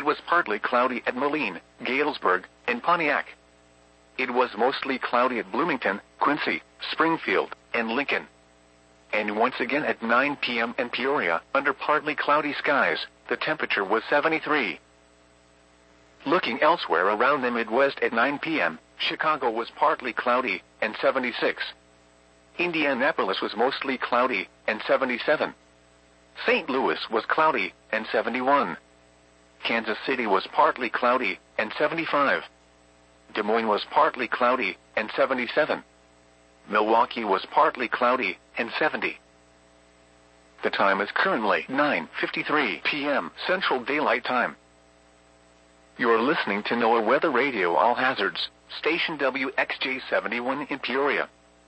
It was partly cloudy at Moline, Galesburg, and Pontiac. It was mostly cloudy at Bloomington, Quincy, Springfield, and Lincoln. And once again at 9 p.m. in Peoria, under partly cloudy skies, the temperature was 73. Looking elsewhere around the Midwest at 9 p.m., Chicago was partly cloudy, and 76. Indianapolis was mostly cloudy, and 77. St. Louis was cloudy, and 71. Kansas City was partly cloudy, and 75. Des Moines was partly cloudy, and 77. Milwaukee was partly cloudy, and 70. The time is currently 9:53 p.m. Central Daylight Time. You are listening to NOAA Weather Radio All Hazards, station WXJ71 in Peoria.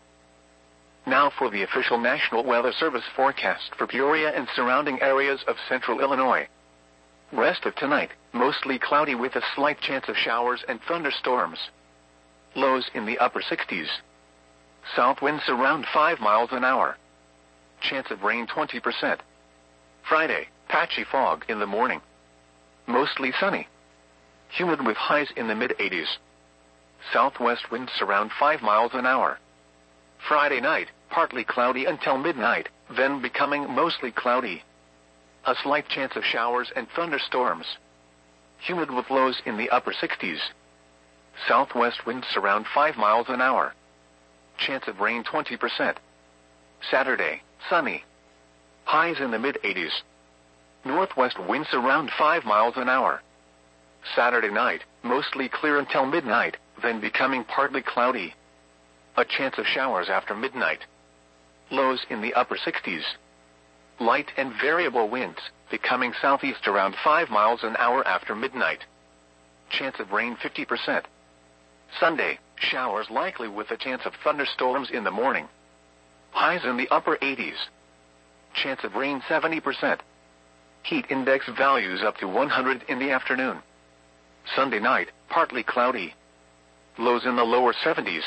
Now for the official National Weather Service forecast for Peoria and surrounding areas of central Illinois. Rest of tonight, mostly cloudy with a slight chance of showers and thunderstorms. Lows in the upper 60s. South winds around 5 miles an hour. Chance of rain 20%. Friday, patchy fog in the morning. Mostly sunny. Humid with highs in the mid-80s. Southwest winds around 5 miles an hour. Friday night, partly cloudy until midnight, then becoming mostly cloudy. A slight chance of showers and thunderstorms. Humid with lows in the upper 60s. Southwest winds around 5 miles an hour. Chance of rain 20%. Saturday, sunny. Highs in the mid-80s. Northwest winds around 5 miles an hour. Saturday night, mostly clear until midnight, then becoming partly cloudy. A chance of showers after midnight. Lows in the upper 60s. Light and variable winds, becoming southeast around 5 miles an hour after midnight. Chance of rain 50%. Sunday, showers likely with a chance of thunderstorms in the morning. Highs in the upper 80s. Chance of rain 70%. Heat index values up to 100 in the afternoon. Sunday night, partly cloudy. Lows in the lower 70s.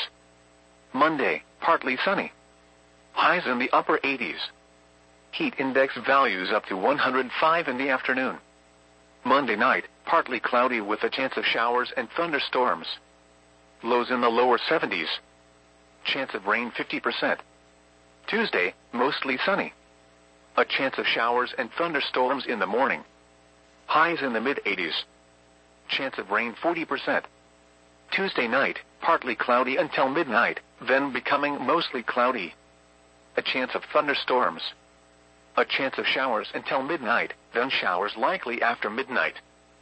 Monday, partly sunny. Highs in the upper 80s. Heat index values up to 105 in the afternoon. Monday night, partly cloudy with a chance of showers and thunderstorms. Lows in the lower 70s. Chance of rain 50%. Tuesday, mostly sunny. A chance of showers and thunderstorms in the morning. Highs in the mid-80s. Chance of rain 40%. Tuesday night, partly cloudy until midnight, then becoming mostly cloudy. A chance of thunderstorms. A chance of showers until midnight, then showers likely after midnight.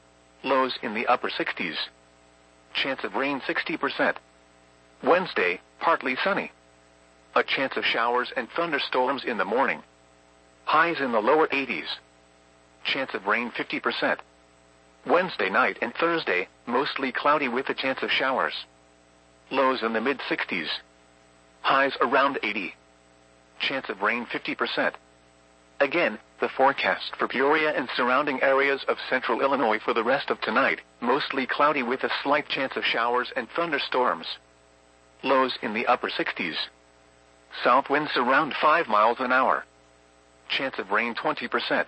Lows in the upper 60s. Chance of rain 60%. Wednesday, partly sunny. A chance of showers and thunderstorms in the morning. Highs in the lower 80s. Chance of rain 50%. Wednesday night and Thursday, mostly cloudy with a chance of showers. Lows in the mid-60s. Highs around 80. Chance of rain 50%. Again, the forecast for Peoria and surrounding areas of central Illinois for the rest of tonight, mostly cloudy with a slight chance of showers and thunderstorms. Lows in the upper 60s. South winds around 5 miles an hour. Chance of rain 20%.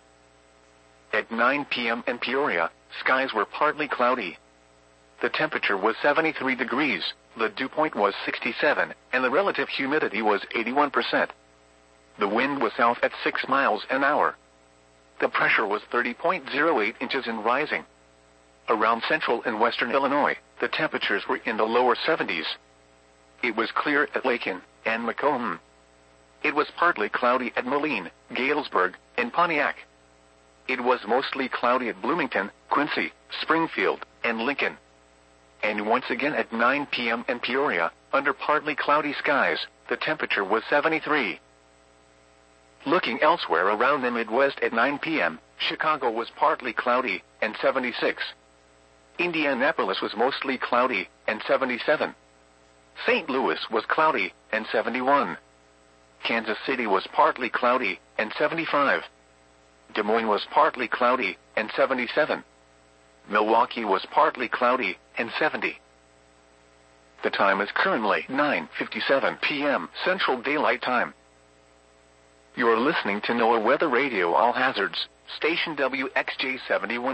At 9 p.m. in Peoria, skies were partly cloudy. The temperature was 73 degrees, the dew point was 67, and the relative humidity was 81%. The wind was south at 6 miles an hour. The pressure was 30.08 inches and rising. Around central and western Illinois, the temperatures were in the lower 70s. It was clear at Lakin and Macomb. It was partly cloudy at Moline, Galesburg, and Pontiac. It was mostly cloudy at Bloomington, Quincy, Springfield, and Lincoln. And once again at 9 p.m. in Peoria, under partly cloudy skies, the temperature was 73. Looking elsewhere around the Midwest at 9 p.m., Chicago was partly cloudy, and 76. Indianapolis was mostly cloudy, and 77. St. Louis was cloudy, and 71. Kansas City was partly cloudy, and 75. Des Moines was partly cloudy, and 77. Milwaukee was partly cloudy, and 70. The time is currently 9:57 p.m. Central Daylight Time. You are listening to NOAA Weather Radio All Hazards, station WXJ71.